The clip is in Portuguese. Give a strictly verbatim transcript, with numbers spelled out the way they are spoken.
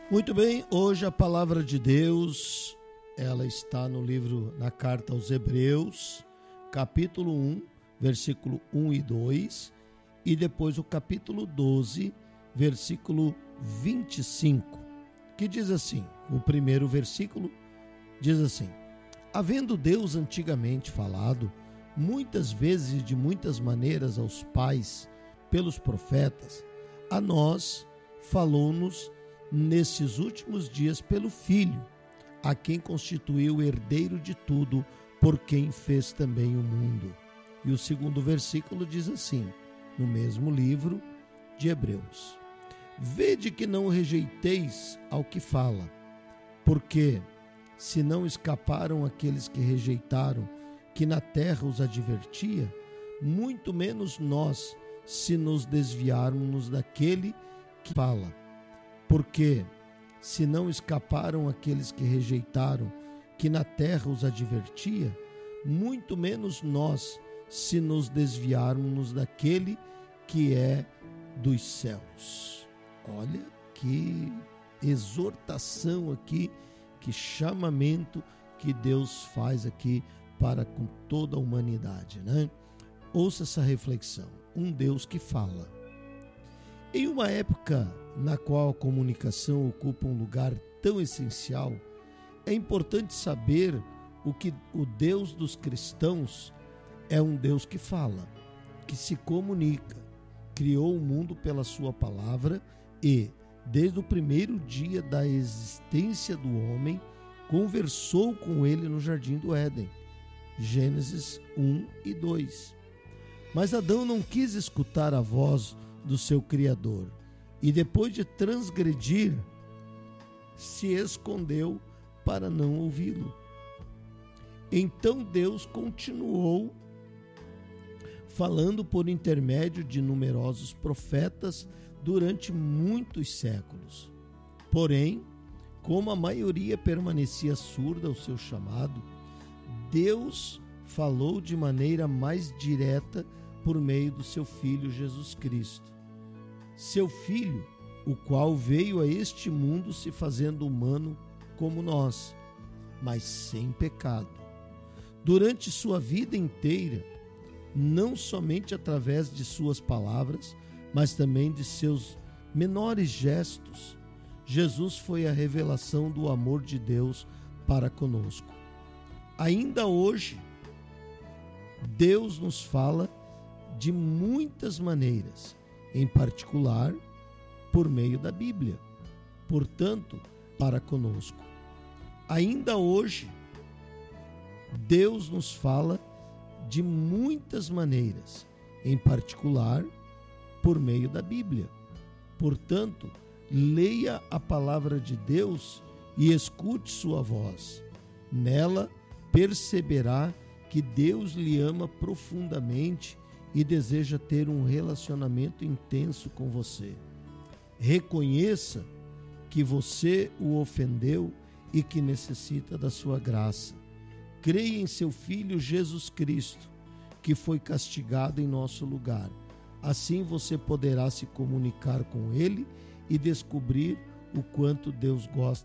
Muito bem, hoje a palavra de Deus, ela está no livro, na carta aos Hebreus, capítulo um, versículo um e dois, e depois o capítulo doze, versículo vinte e cinco, que diz assim, o primeiro versículo diz assim: havendo Deus antigamente falado, muitas vezes e de muitas maneiras aos pais, pelos profetas, a nós falou-nos nesses últimos dias pelo Filho, a quem constituiu o herdeiro de tudo, por quem fez também o mundo. E o segundo versículo diz assim, no mesmo livro de Hebreus: vede que não rejeiteis ao que fala, porque se não escaparam aqueles que rejeitaram, que na terra os advertia, muito menos nós, se nos desviarmos daquele que fala. Porque se não escaparam aqueles que rejeitaram, que na terra os advertia, muito menos nós, se nos desviarmos daquele que é dos céus. Olha que exortação aqui, que chamamento que Deus faz aqui para com toda a humanidade, né? Ouça essa reflexão. Um Deus que fala. Em uma época na qual a comunicação ocupa um lugar tão essencial, é importante saber o que o Deus dos cristãos é um Deus que fala, que se comunica, criou o mundo pela sua palavra e, desde o primeiro dia da existência do homem, conversou com ele no jardim do Éden. Gênesis um e dois. Mas Adão não quis escutar a voz do seu Criador e, depois de transgredir, se escondeu para não ouvi-lo. Então Deus continuou falando por intermédio de numerosos profetas durante muitos séculos. Porém, como a maioria permanecia surda ao seu chamado, Deus falou de maneira mais direta por meio do seu Filho Jesus Cristo. Seu Filho, o qual veio a este mundo se fazendo humano como nós, mas sem pecado. Durante sua vida inteira, não somente através de suas palavras, mas também de seus menores gestos, Jesus foi a revelação do amor de Deus para conosco. Ainda hoje, Deus nos fala de muitas maneiras, em particular por meio da Bíblia, portanto, para conosco. Ainda hoje, Deus nos fala de muitas maneiras, em particular por meio da Bíblia. Portanto, leia a palavra de Deus e escute sua voz. Nela perceberá que Deus lhe ama profundamente e deseja ter um relacionamento intenso com você. Reconheça que você o ofendeu e que necessita da sua graça. Creia em seu Filho Jesus Cristo, que foi castigado em nosso lugar. Assim você poderá se comunicar com ele e descobrir o quanto Deus gosta